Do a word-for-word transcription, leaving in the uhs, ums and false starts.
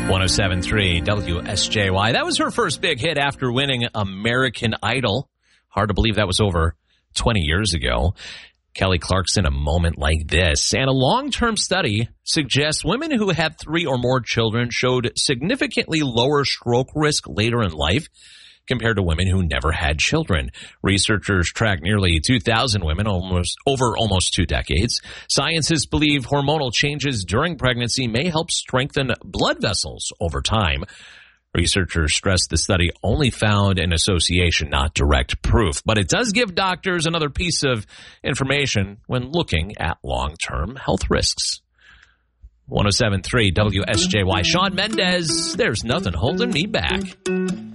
one oh seven point three W S J Y. That was her first big hit after winning American Idol. Hard to believe that was over twenty years ago. Kelly Clarkson, A Moment Like This. And a long-term study suggests women who had three or more children showed significantly lower stroke risk later in life compared to women who never had children. Researchers tracked nearly two thousand women almost over almost two decades. Scientists believe hormonal changes during pregnancy may help strengthen blood vessels over time. Researchers stress the study only found an association, not direct proof, but it does give doctors another piece of information when looking at long-term health risks. one oh seven point three W S J Y. Shawn Mendes, There's Nothing Holding Me Back.